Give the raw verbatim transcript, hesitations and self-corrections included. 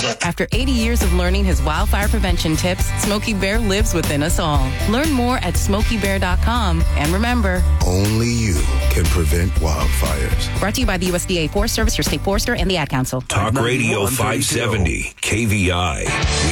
After eighty years of learning his wildfire prevention tips, Smokey Bear lives within us all. Learn more at smokey bear dot com. And remember, only you can prevent wildfires. Brought to you by the U S D A Forest Service, your state forester, and the Ad Council. Talk Radio five seventy, K V I.